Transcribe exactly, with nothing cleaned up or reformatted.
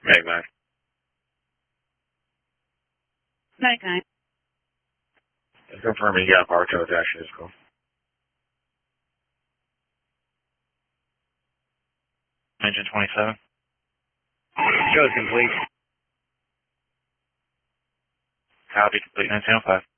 Magpie. Magpie. Confirming you got power tow attached to this call. Engine twenty-seven. Show is complete. Copy, complete nineteen oh five.